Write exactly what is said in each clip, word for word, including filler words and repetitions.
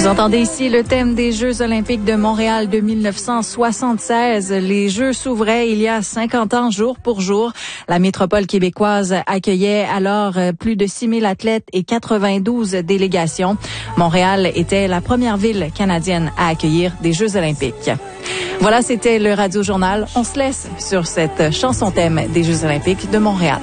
Vous entendez ici le thème des Jeux olympiques de Montréal de mille neuf cent soixante-seize. Les Jeux s'ouvraient il y a cinquante ans, jour pour jour. La métropole québécoise accueillait alors plus de six mille athlètes et quatre-vingt-douze délégations. Montréal était la première ville canadienne à accueillir des Jeux olympiques. Voilà, c'était le Radio Journal. On se laisse sur cette chanson thème des Jeux olympiques de Montréal.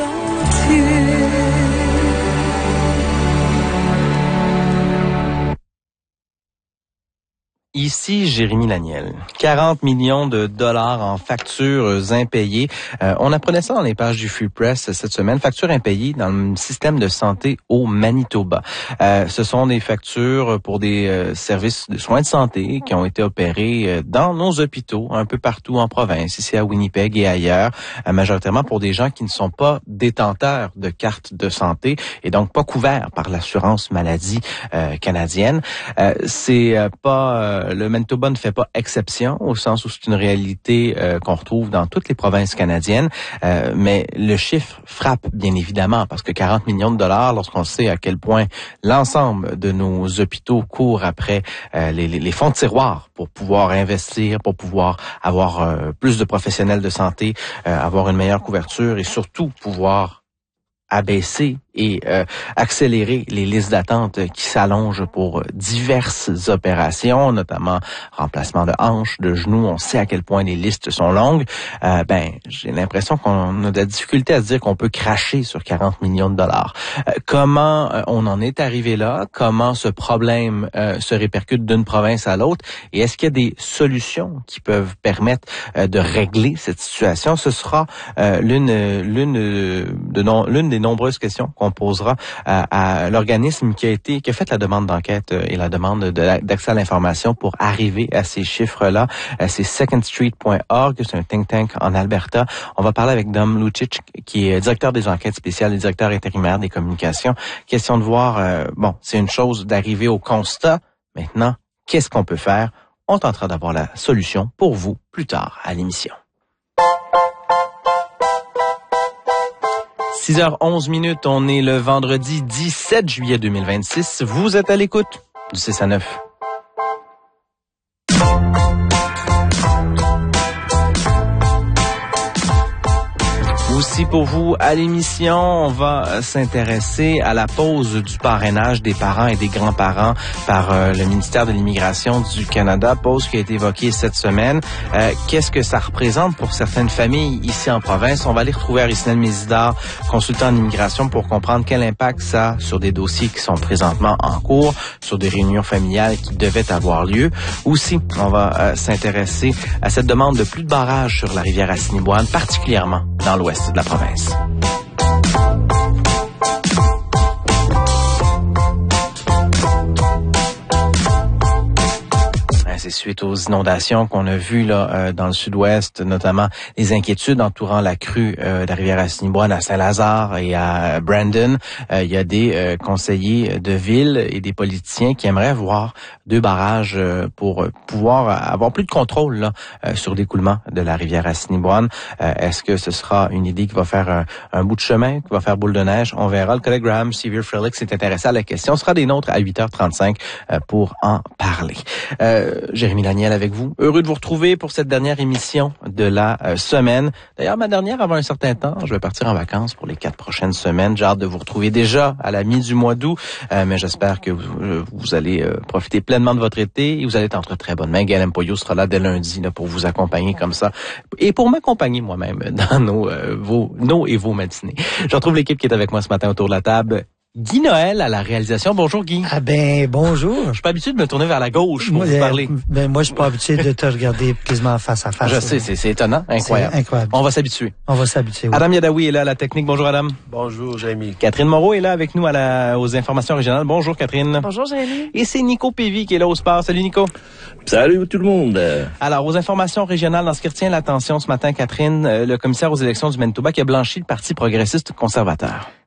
Ici Jérémy Laniel. quarante millions de dollars en factures impayées. Euh, on apprenait ça dans les pages du Free Press cette semaine. Factures impayées dans le système de santé au Manitoba. Euh, ce sont des factures pour des euh, services de soins de santé qui ont été opérés euh, dans nos hôpitaux, un peu partout en province, ici à Winnipeg et ailleurs, euh, majoritairement pour des gens qui ne sont pas détenteurs de carte de santé et donc pas couverts par l'assurance maladie euh, canadienne. Euh, c'est euh, pas... Euh, Le Manitoba ne fait pas exception au sens où c'est une réalité euh, qu'on retrouve dans toutes les provinces canadiennes, euh, mais le chiffre frappe bien évidemment parce que quarante millions de dollars, lorsqu'on sait à quel point l'ensemble de nos hôpitaux courent après euh, les, les fonds de tiroir pour pouvoir investir, pour pouvoir avoir euh, plus de professionnels de santé, euh, avoir une meilleure couverture et surtout pouvoir abaisser et euh, accélérer les listes d'attente qui s'allongent pour diverses opérations, notamment remplacement de hanches, de genoux. On sait à quel point les listes sont longues. Euh, ben, j'ai l'impression qu'on a de la difficulté à se dire qu'on peut cracher sur quarante millions de dollars. Euh, comment euh, on en est arrivé là? Comment ce problème euh, se répercute d'une province à l'autre? Et est-ce qu'il y a des solutions qui peuvent permettre euh, de régler cette situation? Ce sera euh, l'une l'une de non, l'une des nombreuses questions qu'on posera à, à l'organisme qui a été qui a fait la demande d'enquête et la demande de, d'accès à l'information pour arriver à ces chiffres-là. C'est second street point org, c'est un think tank en Alberta. On va parler avec Dom Lucic, qui est directeur des enquêtes spéciales et directeur intérimaire des communications. Question de voir, euh, bon, c'est une chose d'arriver au constat. Maintenant, qu'est-ce qu'on peut faire? On tentera d'avoir la solution pour vous plus tard à l'émission. six heures onze minutes, on est le vendredi dix-sept juillet deux mille vingt-six. Vous êtes à l'écoute du six à neuf. Aussi pour vous, à l'émission, on va s'intéresser à la pause du parrainage des parents et des grands-parents par euh, le ministère de l'Immigration du Canada, pause qui a été évoquée cette semaine. Euh, qu'est-ce que ça représente pour certaines familles ici en province? On va aller retrouver Arisnel Mézidard, consultant en immigration, pour comprendre quel impact ça a sur des dossiers qui sont présentement en cours, sur des réunions familiales qui devaient avoir lieu. Aussi, on va euh, s'intéresser à cette demande de plus de barrages sur la rivière Assiniboine, particulièrement dans l'ouest de la province. C'est suite aux inondations qu'on a vues là euh, dans le sud-ouest, notamment les inquiétudes entourant la crue euh, de la rivière Assiniboine à Saint-Lazare et à Brandon. Euh, il y a des euh, conseillers de ville et des politiciens qui aimeraient voir deux barrages euh, pour pouvoir avoir plus de contrôle là, euh, sur l'écoulement de la rivière Assiniboine. Euh, est-ce que ce sera une idée qui va faire un, un bout de chemin, qui va faire boule de neige? On verra. Le collègue Graham Sevier-Frederick s'est intéressé à la question. Ce sera des nôtres à huit heures trente-cinq euh, pour en parler. Euh, Jérémy Laniel avec vous. Heureux de vous retrouver pour cette dernière émission de la euh, semaine. D'ailleurs, ma dernière avant un certain temps. Je vais partir en vacances pour les quatre prochaines semaines. J'ai hâte de vous retrouver déjà à la mi du mois d'août. Euh, mais j'espère que vous, euh, vous allez euh, profiter pleinement de votre été et vous allez être entre très bonnes mains. Galen Poyo sera là dès lundi là, pour vous accompagner comme ça et pour m'accompagner moi-même dans nos, euh, vos, nos et vos matinées. Je retrouve l'équipe qui est avec moi ce matin autour de la table. Guy Noël à la réalisation. Bonjour Guy. Ah ben bonjour. Je suis pas habitué de me tourner vers la gauche pour moi, vous parler. Ben moi je suis pas habitué de te regarder quasiment face à face. Je sais, c'est, c'est étonnant, incroyable. C'est incroyable. On va s'habituer. On va s'habituer. Oui. Adam Yadawi est là à la technique. Bonjour Adam. Bonjour Jérémy. Catherine Moreau est là avec nous à la, aux informations régionales. Bonjour Catherine. Bonjour Jérémy. Et c'est Nico Pévy qui est là au sport. Salut Nico. Salut tout le monde. Alors, aux informations régionales, dans ce qui retient l'attention ce matin, Catherine, le commissaire aux élections du Manitoba qui a blanchi le Parti progressiste conservateur.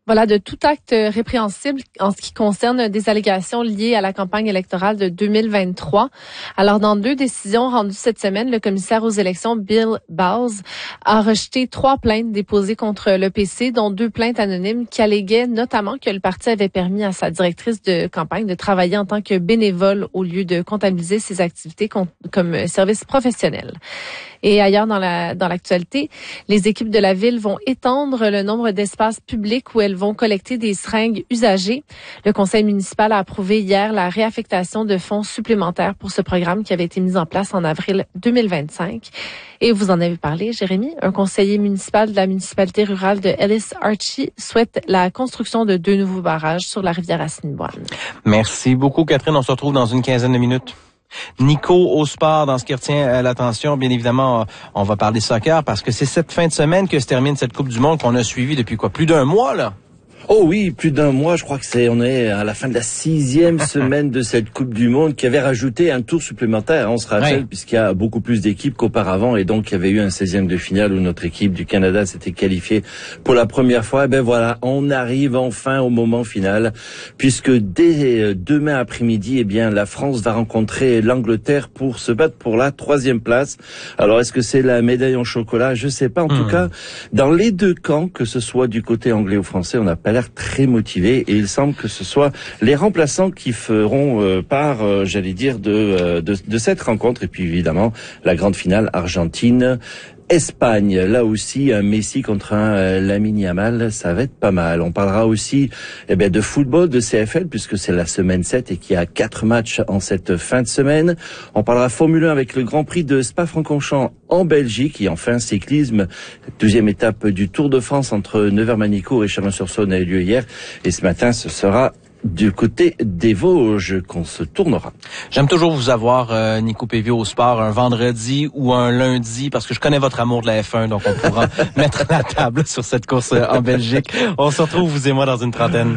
Voilà, de tout acte répréhensible en ce qui concerne des allégations liées à la campagne électorale de deux mille vingt-trois. Alors, dans deux décisions rendues cette semaine, le commissaire aux élections, Bill Bowles, a rejeté trois plaintes déposées contre l'E P C, dont deux plaintes anonymes qui alléguaient notamment que le parti avait permis à sa directrice de campagne de travailler en tant que bénévole au lieu de comptabiliser ses activités comme service professionnel. Et ailleurs dans la dans l'actualité, les équipes de la ville vont étendre le nombre d'espaces publics où elles vont collecter des seringues usagées. Le conseil municipal a approuvé hier la réaffectation de fonds supplémentaires pour ce programme qui avait été mis en place en avril deux mille vingt-cinq. Et vous en avez parlé, Jérémy, un conseiller municipal de la municipalité rurale de Ellis Archie souhaite la construction de deux nouveaux barrages sur la rivière Assiniboine. Merci beaucoup, Catherine. On se retrouve dans une quinzaine de minutes. Nico au sport, dans ce qui retient l'attention, bien évidemment, on va parler soccer parce que c'est cette fin de semaine que se termine cette Coupe du Monde qu'on a suivie depuis quoi, plus d'un mois là. Oh oui, plus d'un mois, je crois que c'est, on est à la fin de la sixième semaine de cette Coupe du Monde qui avait rajouté un tour supplémentaire, on se rappelle, ouais. Puisqu'il y a beaucoup plus d'équipes qu'auparavant et donc il y avait eu un seizième de finale où notre équipe du Canada s'était qualifiée pour la première fois. Et ben voilà, on arrive enfin au moment final puisque dès demain après-midi, eh bien, la France va rencontrer l'Angleterre pour se battre pour la troisième place. Alors est-ce que c'est la médaille en chocolat? Je sais pas. En mmh. tout cas, dans les deux camps, que ce soit du côté anglais ou français, on n'a pas l'air très motivé et il semble que ce soit les remplaçants qui feront euh, part, euh, j'allais dire, de, euh, de de cette rencontre et puis évidemment la grande finale Argentine. Espagne, là aussi, un Messi contre un euh, Lamine Yamal, ça va être pas mal. On parlera aussi eh bien, de football, de C F L, puisque c'est la semaine sept et qu'il y a quatre matchs en cette fin de semaine. On parlera Formule un avec le Grand Prix de Spa-Francorchamps en Belgique et enfin cyclisme, deuxième étape du Tour de France entre Nevers-Manicourt et Chalon-sur-Saône a eu lieu hier. Et ce matin, ce sera du côté des Vosges qu'on se tournera. J'aime toujours vous avoir, euh, Nico Pévio, au sport un vendredi ou un lundi, parce que je connais votre amour de la F un, donc on pourra mettre la table sur cette course en Belgique. On se retrouve, vous et moi, dans une trentaine.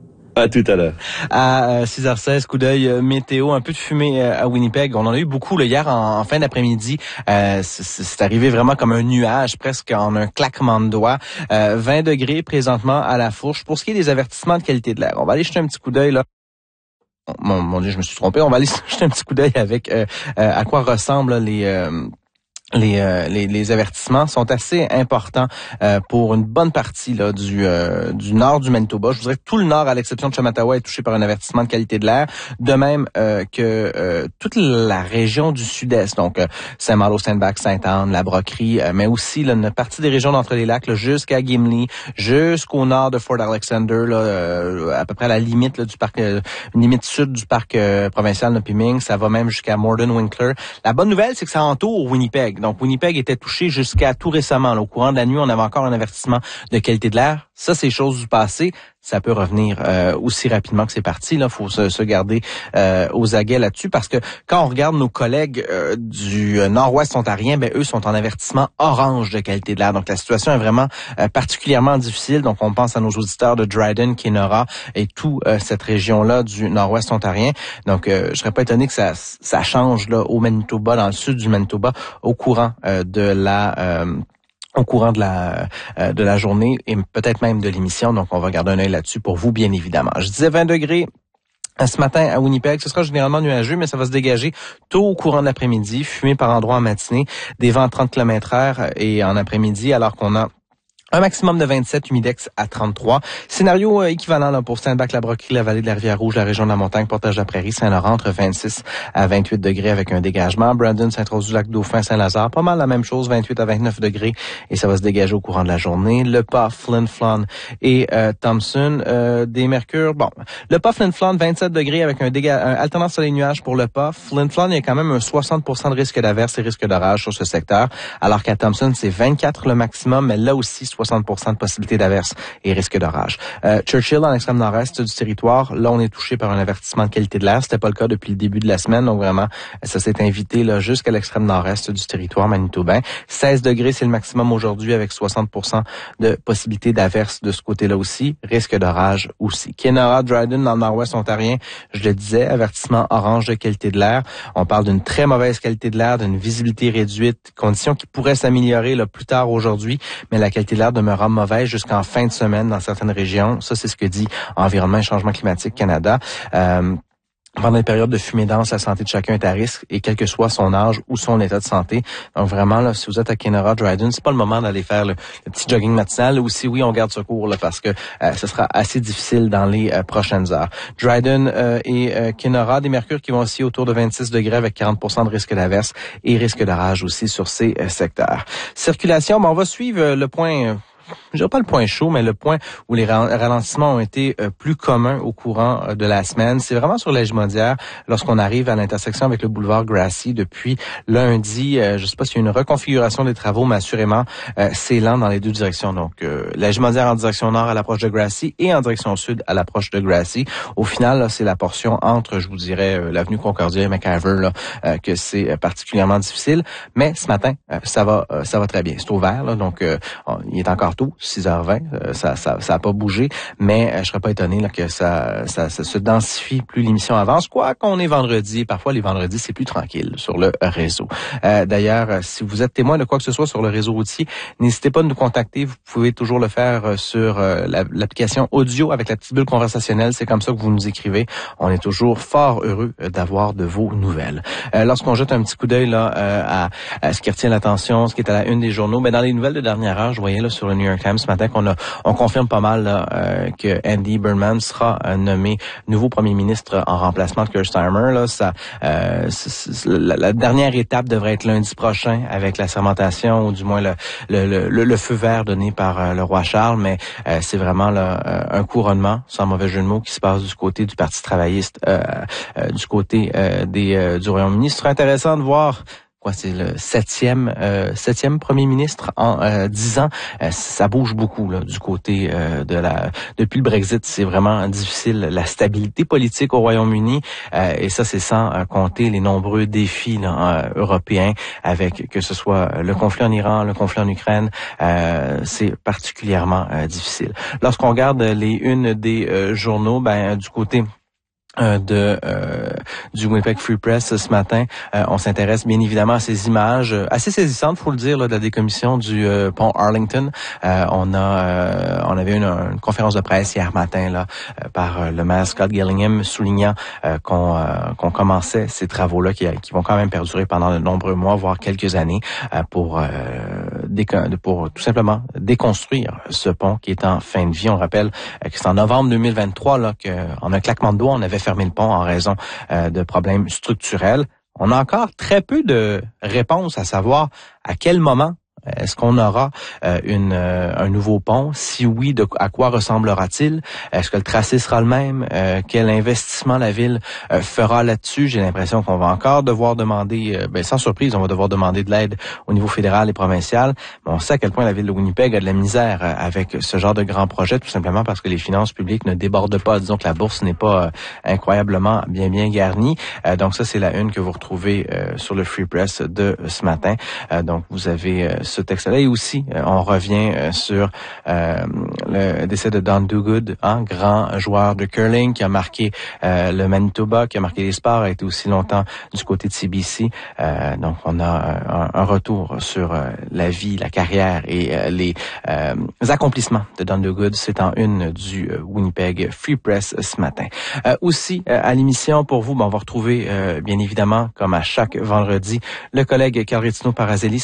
À tout à l'heure. À six heures seize, coup d'œil euh, météo, un peu de fumée euh, à Winnipeg. On en a eu beaucoup là, hier en, en fin d'après-midi. Euh, c'est, c'est arrivé vraiment comme un nuage, presque en un claquement de doigts. Euh, vingt degrés présentement à la fourche. Pour ce qui est des avertissements de qualité de l'air, on va aller jeter un petit coup d'œil là. Mon, mon Dieu, je me suis trompé. On va aller jeter un petit coup d'œil avec euh, euh, à quoi ressemblent les... Euh, Les, euh, les les avertissements sont assez importants euh, pour une bonne partie là du euh, du nord du Manitoba. Je voudrais que tout le nord, à l'exception de Chamattawa, est touché par un avertissement de qualité de l'air. De même euh, que euh, toute la région du sud-est, donc euh, Saint-Malo, Saint-Bac, Sainte-Anne, la Broquerie, euh, mais aussi là, une partie des régions d'entre-les-lacs là, jusqu'à Gimli, jusqu'au nord de Fort Alexander, là, euh, à peu près à la limite là, du parc, euh, limite sud du parc euh, provincial Nopiming. Ça va même jusqu'à Morden, Winkler. La bonne nouvelle, c'est que ça entoure Winnipeg. Donc, Winnipeg était touché jusqu'à tout récemment. Là, au courant de la nuit, on avait encore un avertissement de qualité de l'air. Ça, c'est chose du passé. Ça peut revenir euh, aussi rapidement que c'est parti. Là, faut se, se garder euh, aux aguets là-dessus parce que quand on regarde nos collègues euh, du nord-ouest ontarien, ben eux sont en avertissement orange de qualité de l'air. Donc la situation est vraiment euh, particulièrement difficile. Donc on pense à nos auditeurs de Dryden, Kenora et tout euh, cette région-là du nord-ouest ontarien. Donc euh, je serais pas étonné que ça ça change là au Manitoba, dans le sud du Manitoba, au courant euh, de la euh, au courant de la euh, de la journée et peut-être même de l'émission. Donc, on va garder un œil là-dessus pour vous, bien évidemment. Je disais vingt degrés ce matin à Winnipeg. Ce sera généralement nuageux, mais ça va se dégager tôt au courant de l'après-midi, fumé par endroits en matinée, des vents à trente kilomètres heure et en après-midi, alors qu'on a un maximum de vingt-sept, humidex à trente-trois. Scénario euh, équivalent là, pour Saint-Bac, la Broquerie, la vallée de la Rivière-Rouge, la région de la Montagne, Portage-la-Prairie, Saint-Laurent, entre vingt-six à vingt-huit degrés avec un dégagement. Brandon, Saint-Rose-du-Lac-Dauphin, Saint-Lazare, pas mal la même chose, vingt-huit à vingt-neuf degrés et ça va se dégager au courant de la journée. Le Pas, Flin Flon et euh, Thompson, euh, des mercures. Bon, le Pas, Flin Flon, vingt-sept degrés avec un dégagement, un alternance soleil-nuage pour le Pas. Flin Flon, il y a quand même un soixante pour cent de risque d'averse et risque d'orage sur ce secteur, alors qu'à Thompson, c'est vingt-quatre le maximum, mais là aussi, soixante pour cent de possibilité d'averse et risque d'orage. Euh, Churchill, dans l'extrême nord-est du territoire, là, on est touché par un avertissement de qualité de l'air. C'était pas le cas depuis le début de la semaine, donc vraiment, ça s'est invité là jusqu'à l'extrême nord-est du territoire manitobain. seize degrés, c'est le maximum aujourd'hui avec soixante pour cent de possibilité d'averse de ce côté-là aussi. Risque d'orage aussi. Kenora, Dryden, dans le nord-ouest ontarien, je le disais, avertissement orange de qualité de l'air. On parle d'une très mauvaise qualité de l'air, d'une visibilité réduite, conditions qui pourraient s'améliorer là plus tard aujourd'hui, mais la qualité de l'air l'air demeurera mauvais jusqu'en fin de semaine dans certaines régions. Ça, c'est ce que dit Environnement et Changement climatique Canada. Euh, Pendant une période de fumée dense, la santé de chacun est à risque, et quel que soit son âge ou son état de santé. Donc vraiment, là, si vous êtes à Kenora, Dryden, c'est pas le moment d'aller faire le, le petit jogging matinal, ou si oui, on garde secours là, parce que euh, ce sera assez difficile dans les euh, prochaines heures. Dryden euh, et euh, Kenora, des mercures qui vont osciller autour de vingt-six degrés avec quarante pour cent de risque d'averse et risque d'orage aussi sur ces euh, secteurs. Circulation, ben, on va suivre euh, le point... Euh, je dirais pas le point chaud, mais le point où les ralentissements ont été euh, plus communs au courant euh, de la semaine. C'est vraiment sur l'Ège-Maudière, lorsqu'on arrive à l'intersection avec le boulevard Grassi depuis lundi. Euh, je sais pas s'il y a une reconfiguration des travaux, mais assurément, euh, c'est lent dans les deux directions. Donc, euh, l'Ège-Maudière en direction nord à l'approche de Grassi et en direction sud à l'approche de Grassi. Au final, là, c'est la portion entre, je vous dirais, euh, l'avenue Concordia et McIver, là, euh, que c'est euh, particulièrement difficile. Mais ce matin, euh, ça va euh, ça va très bien. C'est ouvert, là, donc euh, on, il est encore tôt, six heures vingt, euh, ça ça ça a pas bougé, mais euh, je serais pas étonné là que ça, ça ça se densifie plus l'émission avance, quoi qu'on est vendredi, parfois les vendredis c'est plus tranquille sur le réseau. Euh, d'ailleurs, euh, si vous êtes témoin de quoi que ce soit sur le réseau routier, n'hésitez pas à nous contacter, vous pouvez toujours le faire euh, sur euh, la, l'application audio avec la petite bulle conversationnelle, c'est comme ça que vous nous écrivez. On est toujours fort heureux euh, d'avoir de vos nouvelles. Euh, lorsqu'on jette un petit coup d'œil là euh, à, à ce qui retient l'attention, ce qui est à la une des journaux, mais dans les nouvelles de dernière heure, je voyais là sur le New York Times ce matin qu'on a, on confirme pas mal là, euh, que Andy Burnham sera euh, nommé nouveau premier ministre en remplacement de Keir Starmer. Là, ça, euh, c'est, c'est, la, la dernière étape devrait être lundi prochain avec la sermentation ou du moins le, le, le, le feu vert donné par euh, le roi Charles. Mais euh, c'est vraiment là, euh, un couronnement, sans mauvais jeu de mots, qui se passe du côté du Parti travailliste, euh, euh, du côté euh, des euh, du Royaume-Uni. Ce serait intéressant de voir. Quoi, c'est le septième, euh, septième premier ministre en euh, dix ans. Euh, ça bouge beaucoup là du côté euh, de la. Depuis le Brexit, c'est vraiment difficile la stabilité politique au Royaume-Uni, euh, et ça c'est sans euh, compter les nombreux défis là, euh, européens, avec que ce soit le conflit en Iran, le conflit en Ukraine. Euh, c'est particulièrement euh, difficile. Lorsqu'on regarde les unes des euh, journaux, ben du côté Euh, de euh, du Winnipeg Free Press ce matin, euh, on s'intéresse bien évidemment à ces images euh, assez saisissantes, faut le dire, là, de la décommission du euh, pont Arlington. Euh, on a euh, on avait une, une conférence de presse hier matin là euh, par euh, le maire Scott Gillingham soulignant euh, qu'on euh, qu'on commençait ces travaux là qui, qui vont quand même perdurer pendant de nombreux mois, voire quelques années, euh, pour euh, déco- pour tout simplement déconstruire ce pont qui est en fin de vie. On rappelle euh, que c'est en novembre deux mille vingt-trois là que en un claquement de doigts on avait fermer le pont en raison euh, de problèmes structurels. On a encore très peu de réponses à savoir à quel moment est-ce qu'on aura euh, une, euh, un nouveau pont? Si oui, de, à quoi ressemblera-t-il? Est-ce que le tracé sera le même? Euh, quel investissement la ville euh, fera là-dessus? J'ai l'impression qu'on va encore devoir demander, euh, ben, sans surprise, on va devoir demander de l'aide au niveau fédéral et provincial. Mais on sait à quel point la ville de Winnipeg a de la misère euh, avec ce genre de grands projets, tout simplement parce que les finances publiques ne débordent pas. Disons que la bourse n'est pas euh, incroyablement bien bien garnie. Euh, donc ça, c'est la une que vous retrouvez euh, sur le Free Press de ce matin. Euh, donc vous avez euh, ce texte-là. Et aussi, euh, on revient euh, sur euh, le décès de Don Duguid, hein, grand joueur de curling qui a marqué euh, le Manitoba, qui a marqué les sports, a été aussi longtemps du côté de C B C. Euh, donc, on a un, un retour sur euh, la vie, la carrière et euh, les euh, accomplissements de Don Duguid. C'est en une du euh, Winnipeg Free Press ce matin. Euh, aussi, euh, à l'émission, pour vous, ben, on va retrouver, euh, bien évidemment, comme à chaque vendredi, le collègue Carl Rittino Parazelli.